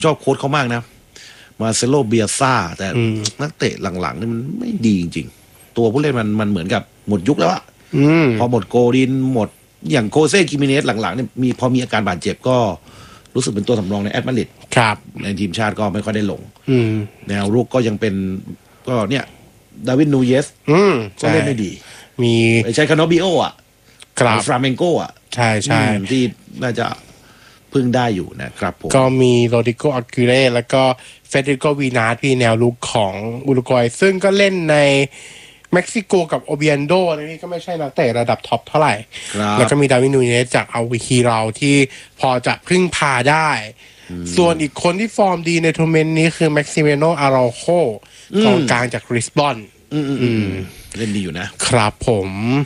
ชอบโค้ชเขามากนะมาเซโลเบียซ่าแต่นักเตะหลังๆนี่มันไม่ดีจริงๆตัวผู้เล่นมันเหมือนกับหมดยุคแล้วอะพอหมดโกดินหมดอย่างโคเซ่กิมิเนสหลังๆเนี่ยพอมีอาการบาดเจ็บก็รู้สึกเป็นตัวสำรองในแอตมาดริดครับในทีมชาติก็ไม่ค่อยได้ลงแนวรุกก็ยังเป็นก็เนี่ยดาวิดนูเยสก็เล่นไม่ดีมีใช้คาโนบิโออ่ะฟราเมนโกอ่ะใช่ที่น่าจะพึ่งได้อยู่นะครับผมก็มีโรดิโกอากิเร่แล้วก็เฟเดริโกวีนาสพี่แนวลุกของอุรุกวัยซึ่งก็เล่นในเม็กซิโกกับโอเบียนโดนี่ก็ไม่ใช่นักเตะระดับท็อปเท่าไหร่แล้วก็มีดาวิดนูเนสจากอัลวิคีเราที่พอจะพึ่งพาได้ส่วนอีกคนที่ฟอร์มดีในทัวร์นาเมนต์นี้คือแม็กซิเมโนอาราโคกองกลางจากริสบอนเล่นดีอยู่นะครับผม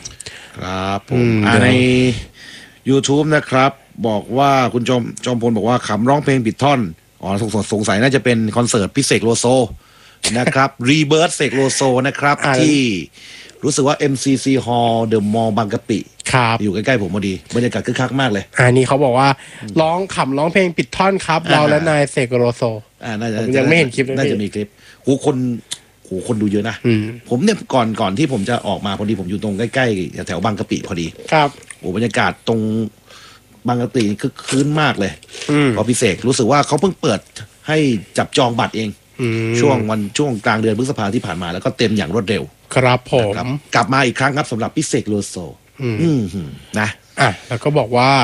ใน YouTube นะครับบอกว่าคุณจอมพลบอกว่าขำร้องเพลงปิดท่อนสงสัยน่าจะเป็นคอนเสิร์ตพิเศษโลโซนะครับรีเบิร์ตเสกโลโซนะครับที่รู้สึกว่า MCC Hall The Mall บางกะปิอยู่ใกล้ๆผมพอดีบรรยากาศคึกคักมากเลยนี่เขาบอกว่าร้องเพลงปิดท่อนครับเราและนายเสกโลโซยังไม่เห็นคลิปน่าจะมีคลิปคนดูเยอะนะผมเนี่ยก่อนที่ผมจะออกมาพอดีผมอยู่ตรงใกล้ๆแถวบางกะปิพอดีครับบรรยากาศตรงบางกะปิคึกคืนมากเลยพอพิเศษรู้สึกว่าเขาเพิ่งเปิดให้จับจองบัตรเองช่วงกลางเดือนพฤษภาที่ผ่านมาแล้วก็เต็มอย่างรวดเร็วครับผมกลับมาอีกครั้งครับสำหรับพิเศษโลโซนะแล้วก็บอกว่า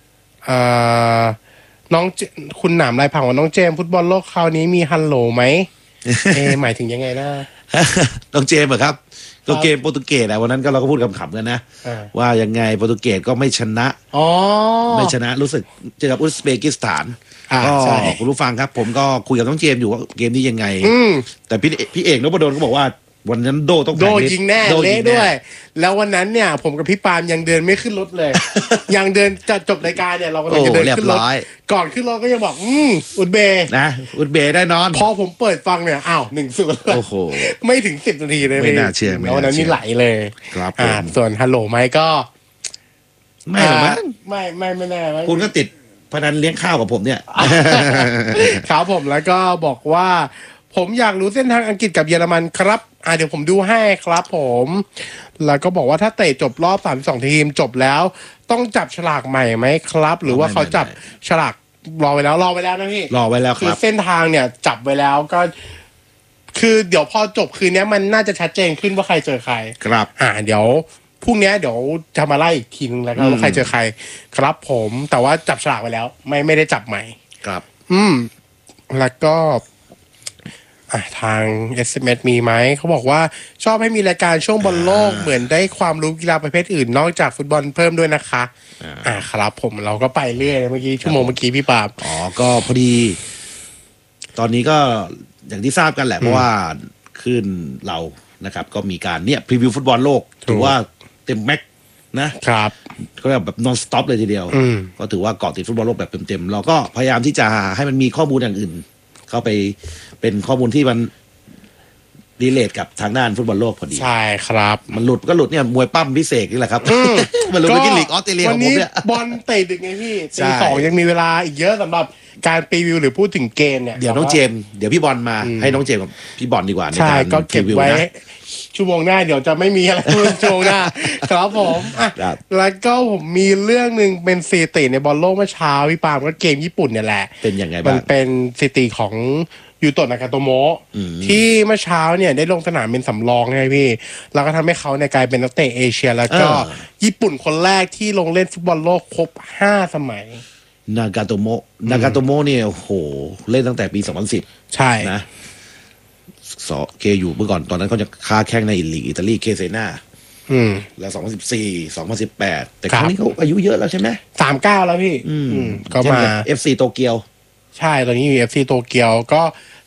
น้องคุณหนามลายผังว่าน้องเจมฟุตบอลโลกคราวนี้มีฮัลโหลไหมหมายถึงยังไงนะน้องเจมเหรอครับตัวเกมโปรตุเกสวันนั้นก็เราก็พูดขำๆกันนะว่ายังไงโปรตุเกสก็ไม่ชนะไม่ชนะรู้สึกเจอกับอุซเบกิสถานก็คุณผู้ฟังครับผมก็คุยกับน้องเจมอยู่ว่าเกมนี้ยังไงแต่พี่เอกนพดลก็บอกว่าวันนั้นโดต้องโดยิงแน่เละด้วยแล้ววันนั้นเนี่ยผมกับพี่ปาล์มยังเดินไม่ขึ้นรถเลยยังเดินจะจบรายการเนี่ยเราก็จะเดินขึ้นรถก่อนขึ้นรถก็ยังบอกอุดเบนะอุดเบได้นอนพอผมเปิดฟังเนี่ย1-0โอ้โหไม่ถึง10 นาทีเลยไม่น่าเชื่อแล้ววันนั้นนี่ไหลเลยครับส่วนฮัลโหลไหมก็ไม่หรอกมั้งไม่แน่คุณก็ติดพนันเลี้ยงข้าวกับผมเนี่ยครับผมแล้วก็บอกว่าผมอยากรู้เส้นทางอังกฤษกับเยอรมันครับเดี๋ยวผมดูให้ครับผมแล้วก็บอกว่าถ้าเตะจบรอบ32ทีมจบแล้วต้องจับฉลากใหม่ไหมครับหรือว่าเขาจับฉลากรอไว้แล้วนะพี่รอไว้แล้วครับคือเส้นทางเนี่ยจับไว้แล้วก็คือเดี๋ยวพอจบคืนนี้มันน่าจะชัดเจนขึ้นว่าใครเจอใครครับเดี๋ยวพรุ่งนี้เดี๋ยวจะมาไล่อีกทีนึงแล้วก็ว่าใครเจอใครครับผมแต่ว่าจับฉลากไว้แล้วไม่ได้จับใหม่ครับแล้วก็ทาง SMS มีไหมเขาบอกว่าชอบให้มีรายการช่วงบอลโลกเหมือนได้ความรู้กีฬาประเภทอื่นนอกจากฟุตบอลเพิ่มด้วยนะคะครับผมเราก็ไปเรื่อยเมื่อกี้ชั่วโมงเมื่อกี้พี่ปาบก็พอดีตอนนี้ก็อย่างที่ทราบกันแหละเพราะว่าขึ้นเรานะครับก็มีการเนี่ยพรีวิวฟุตบอลโลกถือว่าเต็มแม็กนะครับก็แบบนอนสต็อปเลยทีเดียวก็ถือว่าเกาะติดฟุตบอลโลกแบบเต็มๆเราก็พยายามที่จะให้มันมีข้อมูลอย่างอื่นเข้าไปเป็นข้อมูลที่มันรีเลทกับทางด้านฟุตบอลโลกพอดีใช่ครับมันหลุดก็หลุดเนี่ยมวยปั้มพิเศษนี่แหละครับมันหลุดไปกินลีกออสเตรเลียของผมเนี่ยบอลเตะดึกไงพี่ตี2ยังมีเวลาอีกเยอะสำหรับการพรีวิวหรือพูดถึงเกมเนี่ยเดี๋ยวน้องเจมเดี๋ยวพี่บอลมาให้น้องเจมกับพี่บอลดีกว่าในการก็เก็บไว้ชั่วโมงหน้าเดี๋ยวจะไม่มีอะไรพูดชั่วโมงหน้าครับผมแล้วก็ผมมีเรื่องนึงเป็นสถิติในบอลโลกเมื่อเช้าพี่ปาล์มก็เกมญี่ปุ่นเนี่ยแหละเป็นยังไงบ้างมันเป็นสถิติของยูโตะนากาโตโมะที่เมื่อเช้าเนี่ยได้ลงสนามเป็นสำรองไงพี่แล้วก็ทำให้เขาในกลายเป็นนักเตะเอเชียแล้วก็ญี่ปุ่นคนแรกที่ลงเล่นฟุตบอลโลกครบ5 สมัยนากาโตโมะเนี่ยโอ้โหเล่นตั้งแต่ปี2010 ใช่นะเคอยู่เมื่อก่อนตอนนั้นเขาจะค้าแข่งในลีกอิตาลีเคเซน่าแล้ว2014 2018แต่ครั้งนี้เขาอายุเยอะแล้วใช่ไหม 39แล้วพี่ก็มา FC โตเกียวใช่ตอนนี้อยู่ FC โตเกียวก็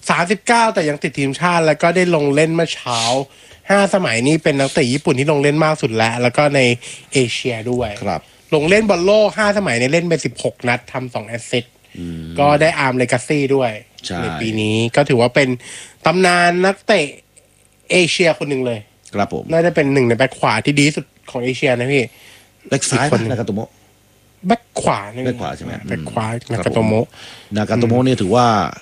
39แต่ยังติดทีมชาติแล้วก็ได้ลงเล่นเมื่อเช้า5 สมัยนี้เป็นนักเตะญี่ปุ่นที่ลงเล่นมากสุดแล้วก็ในเอเชียด้วยครับลงเล่นบอลโลก5 สมัยในเล่นไป16 นัดทำ2 แอสซิสต์ก็ได้อาร์มเลกาซี่ด้วยในปีนี้ก็ถือว่าเป็นตำนานนักเตะเอเชียคนหนึ่งเลยครับผมน่าจะเป็นหนึ่งในแบ็คขวาที่ดีสุดของเอเชียนะพี่แบ็คซ้ายนากาโตโมะแบ็คขวาใช่ไหมแบ็คขวานากาโตโมะเนี่ยถือว่า